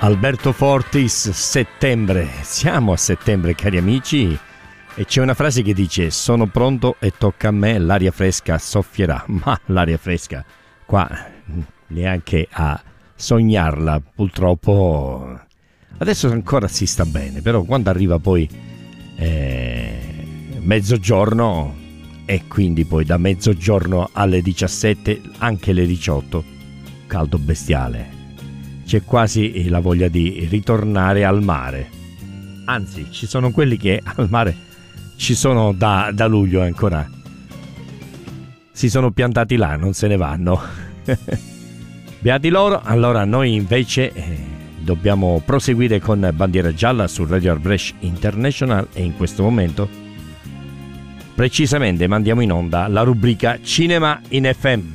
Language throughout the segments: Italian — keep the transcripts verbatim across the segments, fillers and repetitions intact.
Alberto Fortis, settembre. Siamo a settembre, cari amici, e c'è una frase che dice: sono pronto e tocca a me, l'aria fresca soffierà. Ma l'aria fresca qua neanche a sognarla, purtroppo. Adesso ancora si sta bene, però quando arriva poi eh, mezzogiorno, e quindi poi da mezzogiorno alle diciassette, anche le diciotto, caldo bestiale. C'è quasi la voglia di ritornare al mare. Anzi, ci sono quelli che al mare ci sono da, da luglio ancora. Si sono piantati là, non se ne vanno. Beati loro. Allora noi invece eh, dobbiamo proseguire con Bandiera Gialla su Radio Arbresh International, e in questo momento precisamente mandiamo in onda la rubrica Cinema in F M.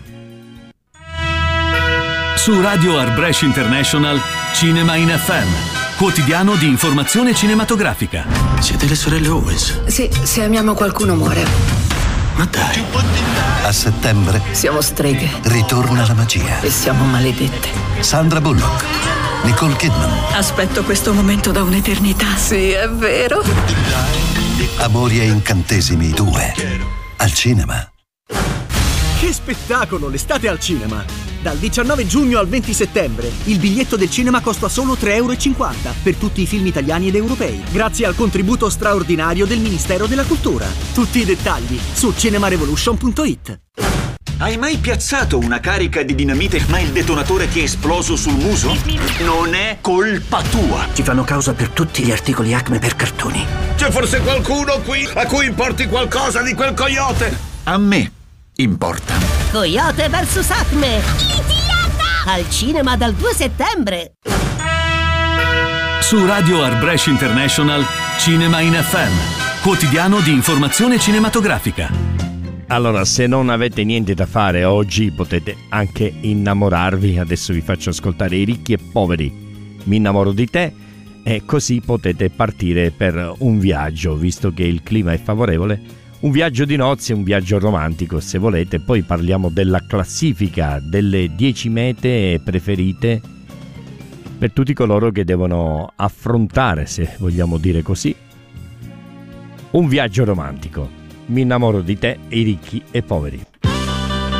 Su Radio Arbresh International, Cinema in F M, quotidiano di informazione cinematografica. Siete le sorelle Owens? Sì, se amiamo qualcuno muore. Ma dai. A settembre Siamo streghe ritorna la magia. e siamo maledette. Sandra Bullock, Nicole Kidman, Aspetto questo momento da un'eternità. Sì, è vero. Amori e incantesimi due. Al cinema. Che spettacolo, l'estate al cinema! Dal diciannove giugno al venti settembre il biglietto del cinema costa solo tre euro e cinquanta per tutti i film italiani ed europei, grazie al contributo straordinario del Ministero della Cultura. Tutti i dettagli su cinemarevolution punto it. Hai mai piazzato una carica di dinamite ma il detonatore ti è esploso sul muso? Non è colpa tua. Ci fanno causa per tutti gli articoli Acme per cartoni. C'è forse qualcuno qui a cui importi qualcosa di quel coyote? A me importa. Coyote versus Acme. Al cinema dal due settembre. Su Radio Arbresh International, Cinema in F M, quotidiano di informazione cinematografica. Allora, se non avete niente da fare oggi, potete anche innamorarvi. Adesso vi faccio ascoltare I ricchi e poveri. Mi innamoro di te, e così potete partire per un viaggio, visto che il clima è favorevole. Un viaggio di nozze, un viaggio romantico, se volete. Poi parliamo della classifica delle dieci mete preferite per tutti coloro che devono affrontare, se vogliamo dire così, un viaggio romantico. Mi innamoro di te, I ricchi e poveri.